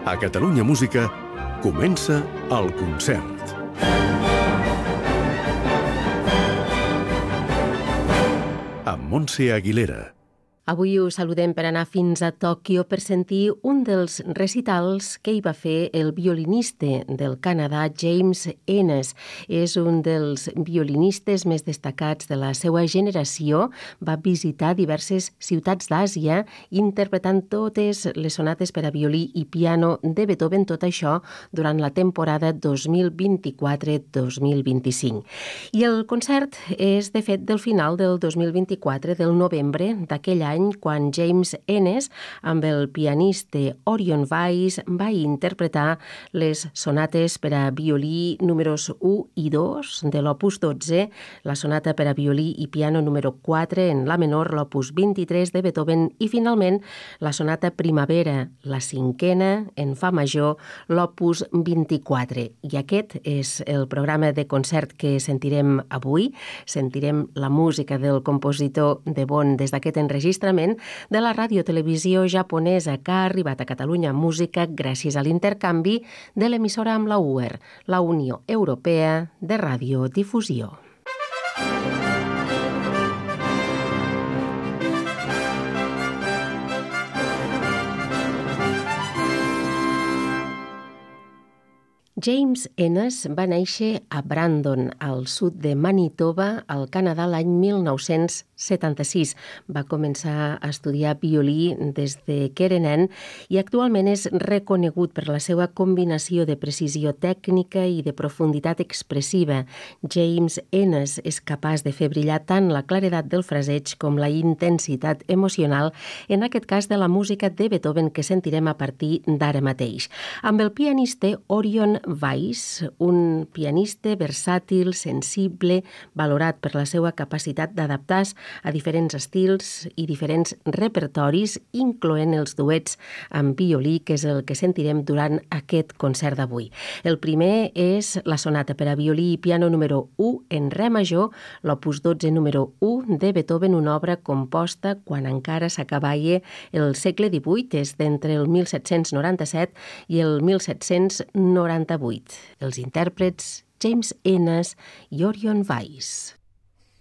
A Catalunya Música comença el concert. Amb Montse Aguilera. Avui us saludem per anar fins a Tòquio per sentir un dels recitals que hi va fer el violinista del Canadà, James Ennis. És un dels violinistes més destacats de la seva generació. Va visitar diverses ciutats d'Àsia, interpretant totes les sonates per a violí i piano de Beethoven, tot això durant la temporada 2024-2025. I el concert és, de fet, del final del 2024, del novembre d'aquell any, quan James Ennis, amb el pianista Orion Weiss, va interpretar les sonates per a violí números 1 i 2 de l'opus 12, la sonata per a violí i piano número 4 en la menor, l'opus 23 de Beethoven, i finalment la sonata Primavera, la cinquena en fa major, l'opus 24. I aquest és el programa de concert que sentirem avui. Sentirem la música del compositor de Bonn des d'aquest enregistrament de la radiotelevisió japonesa que ha arribat a Catalunya Música gràcies a l'intercanvi de l'emissora amb la UER, la Unió Europea de Radiodifusió. James Ennis va néixer a Brandon, al sud de Manitoba, al Canadà, l'any 1976. Va començar a estudiar violí des de que era nen i actualment és reconegut per la seva combinació de precisió tècnica i de profunditat expressiva. James Ennis és capaç de fer brillar tant la claredat del fraseig com la intensitat emocional, en aquest cas de la música de Beethoven que sentirem a partir d'ara mateix. Amb el pianista Orion Weiss, un pianista versàtil, sensible, valorat per la seva capacitat d'adaptar-se a diferents estils i diferents repertoris, incloent els duets amb violí, que és el que sentirem durant aquest concert d'avui. El primer és la sonata per a violí i piano número 1 en re major, l'opus 12 número 1 de Beethoven, una obra composta quan encara s'acabava el segle XVIII, és d'entre el 1797 i el 1798. Els intèrprets James Ennis i Orion Weiss.